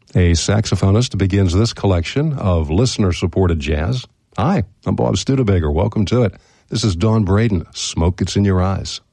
a saxophonist, begins this collection of listener-supported jazz. Hi, I'm Bob Studebaker. Welcome to it. This is Don Braden. Smoke Gets in Your Eyes.